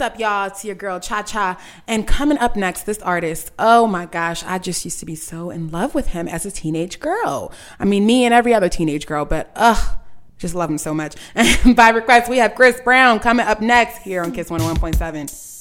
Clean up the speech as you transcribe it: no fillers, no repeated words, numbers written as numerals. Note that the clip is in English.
up, y'all? It's your girl, Cha Cha. And coming up next, this artist, oh my gosh, I just used to be so in love with him as a teenage girl. I mean, me and every other teenage girl, but just love him so much. And by request, we have Chris Brown coming up next here on Kiss 101.7.